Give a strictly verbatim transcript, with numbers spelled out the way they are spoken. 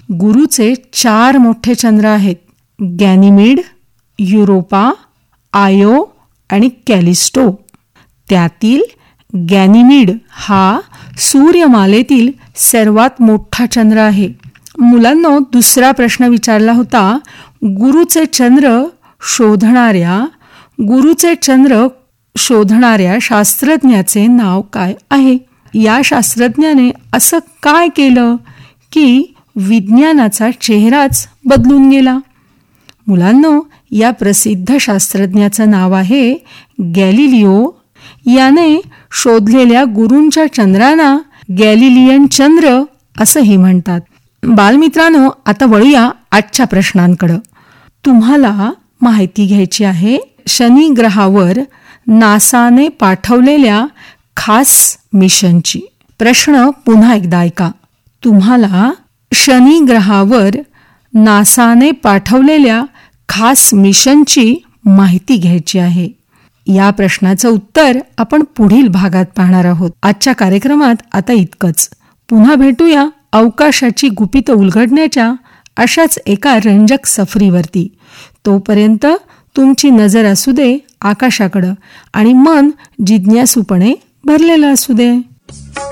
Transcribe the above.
गुरूचे चार मोठे चंद्र आहेत, गॅनिमीड, युरोपा, आयो आणि कॅलिस्टो. त्यातील गॅनिमीड हा सूर्यमालेतील सर्वात मोठा चंद्र आहे. मुलांनो, दुसरा प्रश्न विचारला होता, गुरूचे चंद्र शोधणाऱ्या गुरूचे चंद्र शोधणाऱ्या शास्त्रज्ञाचे नाव काय आहे? या शास्त्रज्ञाने असं काय केलं की विज्ञानाचा चेहराच बदलून गेला? मुलांनो, या प्रसिद्ध शास्त्रज्ञाचं नाव आहे गॅलिलिओ. याने शोधलेल्या गुरूंच्या चंद्रांना गॅलिलियन चंद्र असंही म्हणतात. बालमित्रांनो, आता वळूया आजच्या प्रश्नांकडं. तुम्हाला माहिती घ्यायची आहे शनी ग्रहावर नासाने पाठवलेल्या खास मिशनची. प्रश्न पुन्हा एकदा ऐका. तुम्हाला शनी ग्रहावर नासाने पाठवलेल्या खास मिशनची माहिती घ्यायची आहे. या प्रश्नाचं उत्तर आपण पुढील भागात पाहणार आहोत. आजच्या कार्यक्रमात आता इतकंच. पुन्हा भेटूया अवकाशाची गुपितं उलगडण्याच्या अशाच एका रंजक सफरीवरती. तोपर्यंत तुमची नजर असू दे आकाशाकडं आणि मन जिज्ञासूपणे भरलेलं असू दे.